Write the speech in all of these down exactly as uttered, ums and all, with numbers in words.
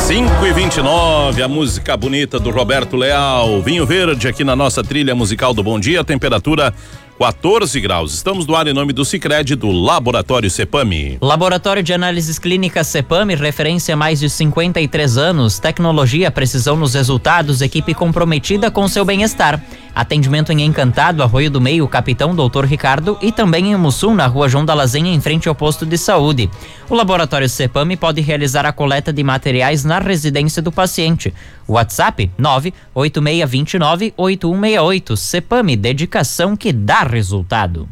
cinco e vinte e nove, a música bonita do Roberto Leal, Vinho Verde aqui na nossa trilha musical do Bom Dia, temperatura quatorze graus. Estamos no ar em nome do Sicredi, do Laboratório Cepame. Laboratório de Análises Clínicas Cepame, referência há mais de cinquenta e três anos. Tecnologia, precisão nos resultados, equipe comprometida com seu bem-estar. Atendimento em Encantado, Arroio do Meio, Capitão doutor Ricardo, e também em Mussum, na Rua João da Lazenha, em frente ao posto de saúde. O Laboratório Cepame pode realizar a coleta de materiais na residência do paciente. WhatsApp nove oito seis dois nove oito um seis oito. Cepame, dedicação que dá resultado.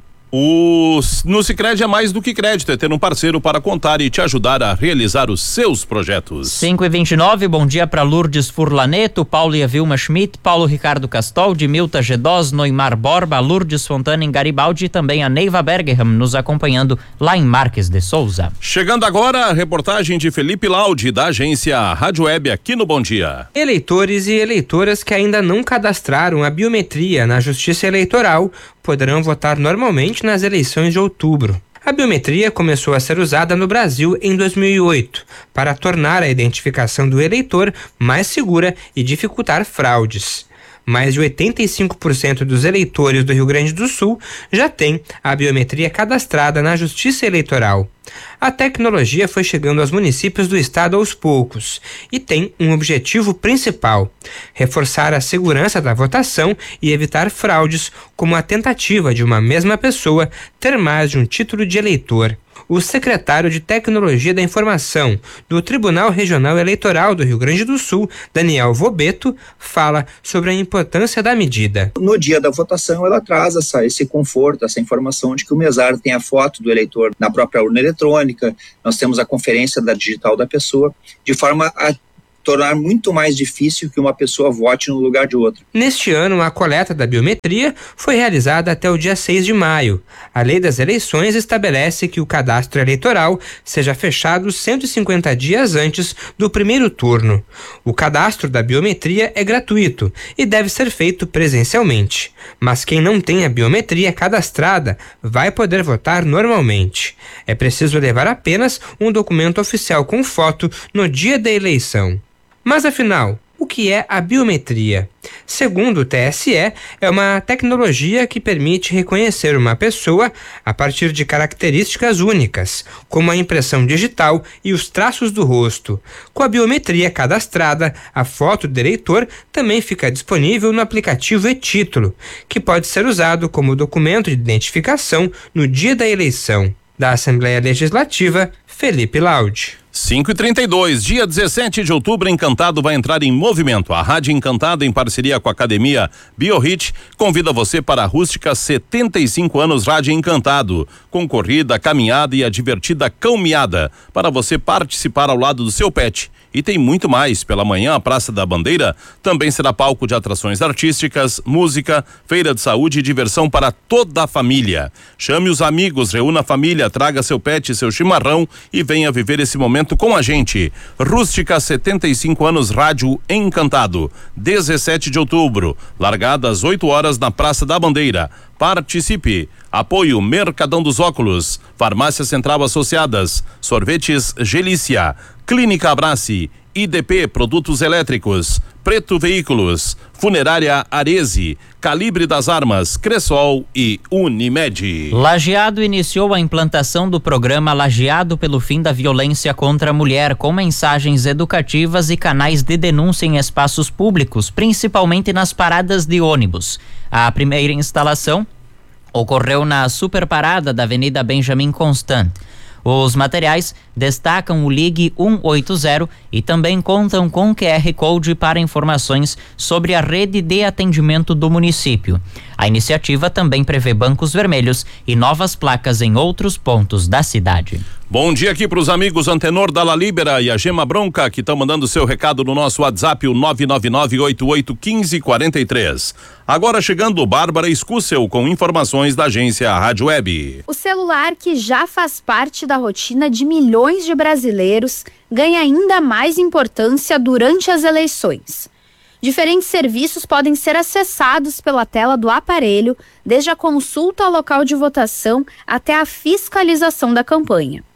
O, no Sicredi é mais do que crédito, é ter um parceiro para contar e te ajudar a realizar os seus projetos. cinco e vinte e nove, bom dia para Lourdes Furlaneto, Paulo e a Vilma Schmidt, Paulo Ricardo Castol, de Milta Gedós, Noimar Borba, Lourdes Fontana em Garibaldi e também a Neiva Bergerham nos acompanhando lá em Marques de Souza. Chegando agora a reportagem de Felipe Laude, da agência Rádio Web, aqui no Bom Dia. Eleitores e eleitoras que ainda não cadastraram a biometria na Justiça Eleitoral poderão votar normalmente nas eleições de outubro. A biometria começou a ser usada no Brasil em dois mil e oito para tornar a identificação do eleitor mais segura e dificultar fraudes. Mais de oitenta e cinco por cento dos eleitores do Rio Grande do Sul já têm a biometria cadastrada na Justiça Eleitoral. A tecnologia foi chegando aos municípios do estado aos poucos e tem um objetivo principal: reforçar a segurança da votação e evitar fraudes, como a tentativa de uma mesma pessoa ter mais de um título de eleitor. O secretário de Tecnologia da Informação do Tribunal Regional Eleitoral do Rio Grande do Sul, Daniel Vobeto, fala sobre a importância da medida. No dia da votação, ela traz essa, esse conforto, essa informação de que o mesário tem a foto do eleitor na própria urna eletrônica, nós temos a conferência da digital da pessoa, de forma a tornar muito mais difícil que uma pessoa vote no lugar de outra. Neste ano, a coleta da biometria foi realizada até o dia seis de maio. A lei das eleições estabelece que o cadastro eleitoral seja fechado cento e cinquenta dias antes do primeiro turno. O cadastro da biometria é gratuito e deve ser feito presencialmente. Mas quem não tem a biometria cadastrada vai poder votar normalmente. É preciso levar apenas um documento oficial com foto no dia da eleição. Mas afinal, o que é a biometria? Segundo o T S E, é uma tecnologia que permite reconhecer uma pessoa a partir de características únicas, como a impressão digital e os traços do rosto. Com a biometria cadastrada, a foto do eleitor também fica disponível no aplicativo e-Título, que pode ser usado como documento de identificação no dia da eleição. Da Assembleia Legislativa, Felipe Laude. cinco e trinta e dois, dia dezessete de outubro, Encantado vai entrar em movimento. A Rádio Encantado, em parceria com a Academia BioHit, convida você para a Rústica setenta e cinco anos Rádio Encantado, com corrida, caminhada e a divertida cão-miada, para você participar ao lado do seu pet. E tem muito mais. Pela manhã, a Praça da Bandeira também será palco de atrações artísticas, música, feira de saúde e diversão para toda a família. Chame os amigos, reúna a família, traga seu pet, seu chimarrão e venha viver esse momento com a gente. Rústica setenta e cinco anos Rádio Encantado, dezessete de outubro, largada às oito horas na Praça da Bandeira. Participe. Apoio Mercadão dos Óculos, Farmácia Central Associadas, Sorvetes Gelícia, Clínica Abrace, I D P Produtos Elétricos, Preto Veículos, Funerária Arese, Calibre das Armas, Cressol e Unimed. Lajeado iniciou a implantação do programa Lajeado pelo Fim da Violência contra a Mulher, com mensagens educativas e canais de denúncia em espaços públicos, principalmente nas paradas de ônibus. A primeira instalação ocorreu na superparada da Avenida Benjamin Constant. Os materiais destacam o Ligue cento e oitenta e também contam com Q R Code para informações sobre a rede de atendimento do município. A iniciativa também prevê bancos vermelhos e novas placas em outros pontos da cidade. Bom dia aqui para os amigos Antenor da La Libera e a Gema Bronca, que estão mandando seu recado no nosso WhatsApp, o nove nove nove oito oito um cinco quatro três. Agora chegando Bárbara Escúcel com informações da agência Rádio Web. O celular, que já faz parte da rotina de milhões de brasileiros, ganha ainda mais importância durante as eleições. Diferentes serviços podem ser acessados pela tela do aparelho, desde a consulta ao local de votação até a fiscalização da campanha.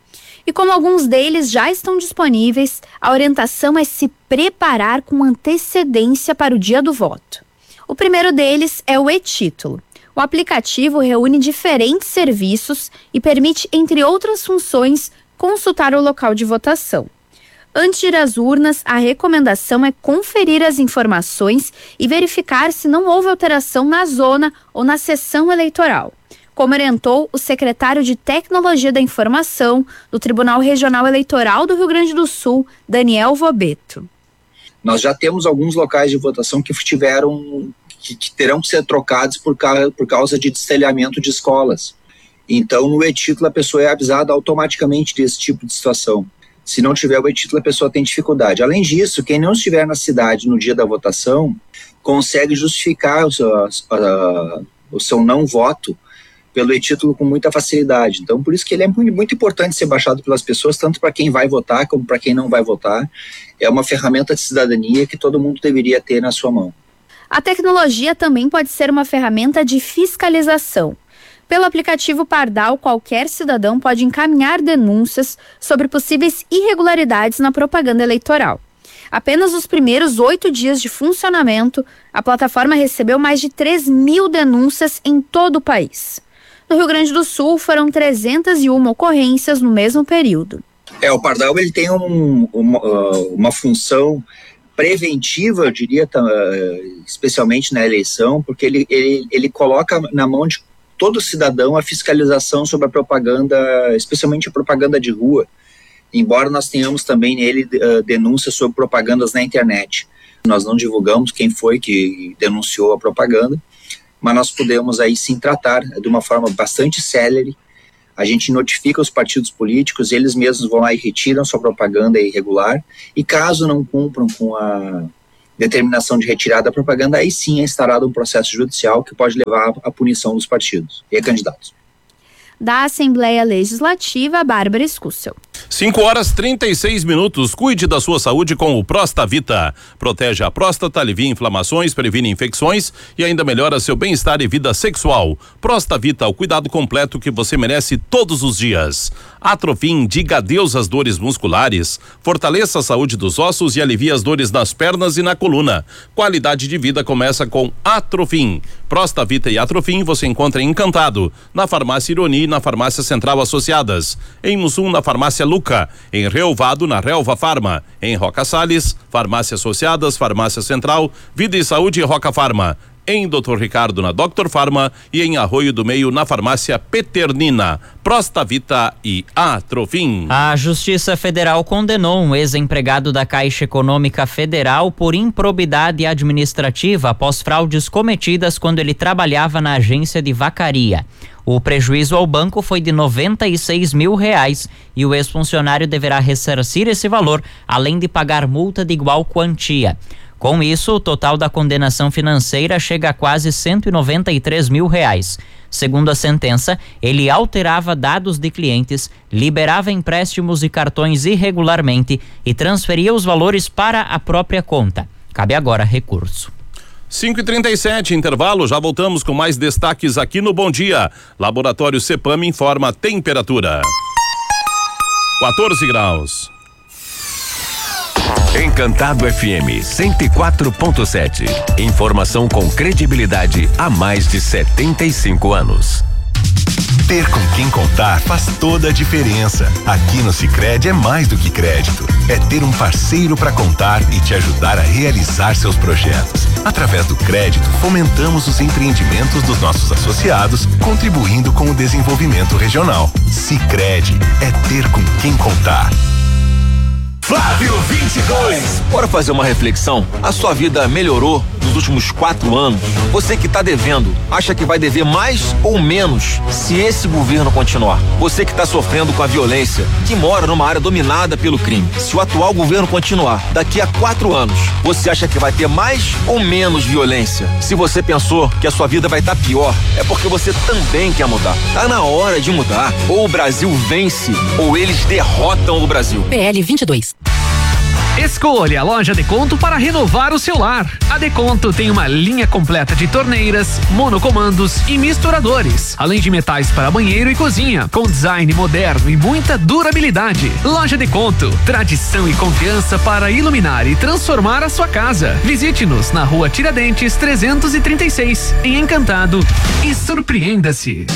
E como alguns deles já estão disponíveis, a orientação é se preparar com antecedência para o dia do voto. O primeiro deles é o e-Título. O aplicativo reúne diferentes serviços e permite, entre outras funções, consultar o local de votação. Antes de ir às urnas, a recomendação é conferir as informações e verificar se não houve alteração na zona ou na sessão eleitoral, como orientou o secretário de Tecnologia da Informação do Tribunal Regional Eleitoral do Rio Grande do Sul, Daniel Vobeto. Nós já temos alguns locais de votação que tiveram, que, que terão que ser trocados por, ca, por causa de destelhamento de escolas. Então, no e-Título, a pessoa é avisada automaticamente desse tipo de situação. Se não tiver o e-Título, a pessoa tem dificuldade. Além disso, quem não estiver na cidade no dia da votação consegue justificar o seu, a, o seu não voto pelo e-Título com muita facilidade. Então, por isso que ele é muito, muito importante ser baixado pelas pessoas, tanto para quem vai votar como para quem não vai votar. É uma ferramenta de cidadania que todo mundo deveria ter na sua mão. A tecnologia também pode ser uma ferramenta de fiscalização. Pelo aplicativo Pardal, qualquer cidadão pode encaminhar denúncias sobre possíveis irregularidades na propaganda eleitoral. Apenas nos primeiros oito dias de funcionamento, a plataforma recebeu mais de três mil denúncias em todo o país. No Rio Grande do Sul, foram trezentas e uma ocorrências no mesmo período. É, o Pardal ele tem um, uma, uma função preventiva, eu diria, especialmente na eleição, porque ele, ele, ele coloca na mão de todo cidadão a fiscalização sobre a propaganda, especialmente a propaganda de rua, embora nós tenhamos também nele uh, denúncias sobre propagandas na internet. Nós não divulgamos quem foi que denunciou a propaganda, mas nós podemos aí sim tratar de uma forma bastante célere. A gente notifica os partidos políticos, eles mesmos vão lá e retiram sua propaganda irregular, e caso não cumpram com a determinação de retirada da propaganda, aí sim é instaurado um processo judicial que pode levar à punição dos partidos e candidatos. Da Assembleia Legislativa, Bárbara Escúcio. cinco horas trinta e seis minutos. Cuide da sua saúde com o Prostavita. Protege a próstata, alivia inflamações, previne infecções e ainda melhora seu bem-estar e vida sexual. Prostavita, o cuidado completo que você merece todos os dias. Atrofim, diga adeus às dores musculares. Fortaleça a saúde dos ossos e alivia as dores nas pernas e na coluna. Qualidade de vida começa com Atrofim. Prostavita e Atrofim você encontra em Encantado, na Farmácia Ironi e na Farmácia Central Associadas. Em Mussum, na Farmácia Luca. Em Relvado, na Relva Farma. Em Roca Salles, Farmácia Associadas, Farmácia Central, Vida e Saúde e Roca Farma. Em doutor Ricardo, na doutor Farma, e em Arroio do Meio, na Farmácia Peternina. Prostavita e Atrofim. A Justiça Federal condenou um ex-empregado da Caixa Econômica Federal por improbidade administrativa após fraudes cometidas quando ele trabalhava na agência de vacaria. O prejuízo ao banco foi de noventa e seis mil reais e o ex-funcionário deverá ressarcir esse valor, além de pagar multa de igual quantia. Com isso, o total da condenação financeira chega a quase cento e noventa e três mil reais. Segundo a sentença, ele alterava dados de clientes, liberava empréstimos e cartões irregularmente e transferia os valores para a própria conta. Cabe agora recurso. cinco e trinta e sete, intervalo, já voltamos com mais destaques aqui no Bom Dia. Laboratório Cepam informa a temperatura. quatorze graus. Encantado F M cento e quatro ponto sete. Informação com credibilidade há mais de setenta e cinco anos. Ter com quem contar faz toda a diferença. Aqui no Sicredi é mais do que crédito. É ter um parceiro para contar e te ajudar a realizar seus projetos. Através do crédito, fomentamos os empreendimentos dos nossos associados, contribuindo com o desenvolvimento regional. Sicredi é ter com quem contar. Flávio vinte e dois. Bora fazer uma reflexão? A sua vida melhorou nos últimos quatro anos? Você que está devendo, acha que vai dever mais ou menos se esse governo continuar? Você que está sofrendo com a violência, que mora numa área dominada pelo crime, se o atual governo continuar, daqui a quatro anos, você acha que vai ter mais ou menos violência? Se você pensou que a sua vida vai estar tá pior, é porque você também quer mudar. Tá na hora de mudar. Ou o Brasil vence, ou eles derrotam o Brasil. P L vinte e dois. Escolha a Loja Deconto para renovar o seu lar. A Deconto tem uma linha completa de torneiras, monocomandos e misturadores, além de metais para banheiro e cozinha, com design moderno e muita durabilidade. Loja Deconto, tradição e confiança para iluminar e transformar a sua casa. Visite-nos na Rua Tiradentes trezentos e trinta e seis, em Encantado, e surpreenda-se.